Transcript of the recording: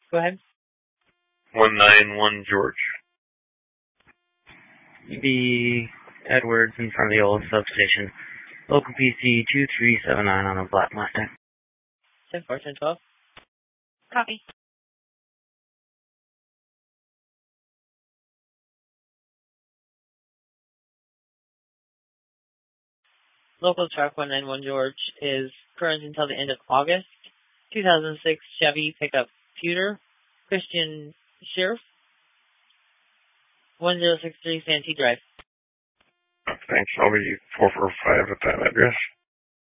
Go ahead. 191 George. B. Edwards in front of the old substation. Local PC 2379 on a black Mustang. 10-4, 10-12. Copy. Local truck 191 George is current until the end of August. 2006 Chevy pickup Pewter. Christian Sheriff. 1063 Santee Drive. Thanks. I'll be 445 at that address.